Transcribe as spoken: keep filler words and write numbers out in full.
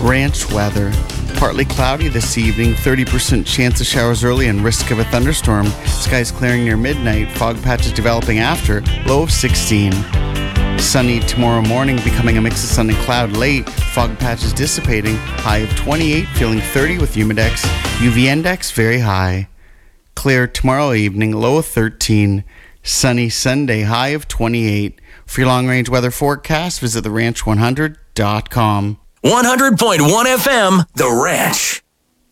Ranch weather. Partly cloudy this evening, thirty percent chance of showers early and risk of a thunderstorm. Skies clearing near midnight, fog patches developing after, low of sixteen. Sunny tomorrow morning, becoming a mix of sun and cloud late, fog patches dissipating, high of twenty-eight, feeling thirty with Humidex, U V index very high. Clear tomorrow evening, low of thirteen. Sunny Sunday, high of twenty-eight. For your long-range weather forecast, visit the ranch one hundred dot com. one hundred point one F M, The Ranch.